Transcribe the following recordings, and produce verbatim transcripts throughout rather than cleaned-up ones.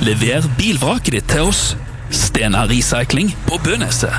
Lever bilvraket ditt til oss. Stena Recycling på Bøneset.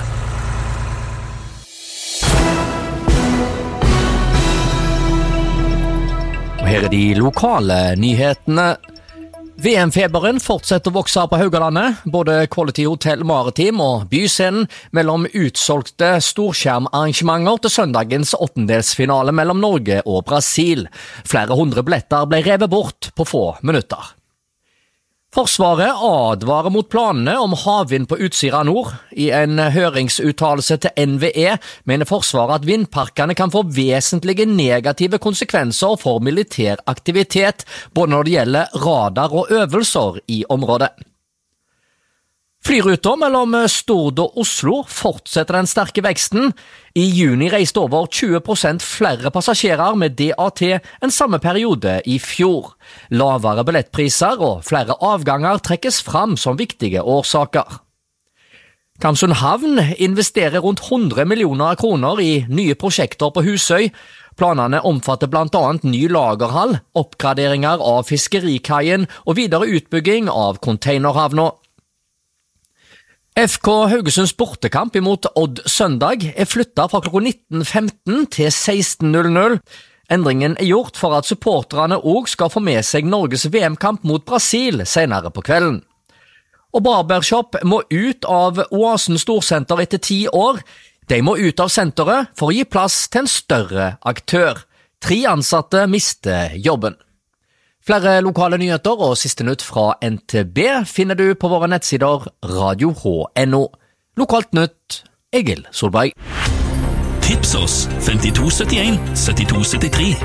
Og her er de lokale nyhetene. V M-feberen fortsetter å vokse på Haugalandet. Både Quality Hotel Maritim og Byscenen mellom utsolgte storskjermarrangementer til søndagens åttendelsfinale mellom Norge og Brasil. Flere hundre billetter ble revet bort på få minutter. Forsvaret advarer mot planene om havvind på Utsira Nord. I en høringsuttalelse til N V E mener Forsvaret at vindparkene kan få vesentlige negative konsekvenser for militær aktivitet, både når det gjelder radar og øvelser i området. Flyruter mellom Stord og Oslo fortsetter den sterke veksten. I juni reiste over tjue prosent flere passasjerer med D A T enn samme periode i fjor. Lavere billettpriser og flere avganger trekkes fram som viktige årsaker. Karmsund Havn investerer rundt hundre millioner kroner i nye prosjekter på Husøy. Planene omfatter blant annet ny lagerhall, oppgraderinger av fiskerikaien og videre utbygging av containerhavna. F K Haugesunds bortekamp imot Odd søndag er flyttet fra klokken nitten femten til seksten null null. Endringen er gjort for at supporterne også skal få med seg Norges V M-kamp mot Brasil senere på kvelden. Og Barbershop må ut av Oasen Storsenter etter ti år. De må ut av senteret for å gi plass til en større aktør. Tre ansatte mister jobben. Flere lokale nyheter og siste nytt fra N T B finner du på våre nettsider radio H punktum N O. Lokalt nytt, Egil Solberg. Tips oss femtito syttien syttito syttitre.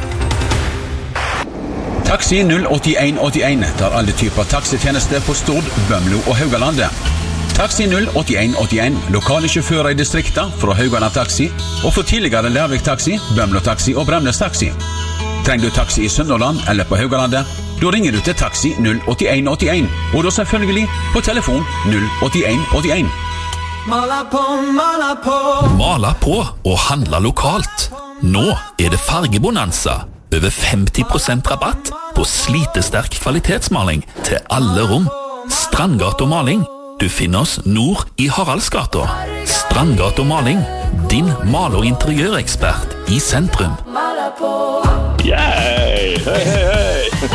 Taxi null åttien åttien tar alle typer taxitjenester på Stord, Bømlo og Haugalandet. Taxi null åttien åttien, lokale sjåfører i distrikta fra Haugaland Taxi og for tidligere Lærvik Taxi, Bømlo Taxi og Bremnes Taxi. Trenger du taxi i Sunnhordland eller på Haugalandet? Da ringer du til Taxi null åttien åttien, og da selvfølgelig på telefon null åttien åttien. Mala på, mala på. Mala på og handla lokalt. Nå er det fargebonanza. Over femti prosent rabatt på slitesterk kvalitetsmaling til alle rom. Strandgata Maling. Du finner oss nord i Haraldsgata. Strandgata Maling. Din mal- og interiørekspert i sentrum. Mala på. Yay! Hei, hei, hei!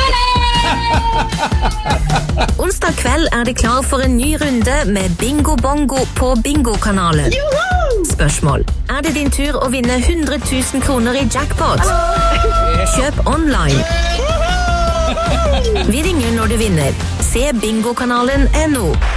Onsdag kveld er det klar for en ny runde med Bingo Bongo på Bingo-kanalen. Spørsmål: er det din tur å vinne hundre tusen kroner i jackpot? Kjøp online. Vi ringer når du vinner. Se bingokanalen punktum N O.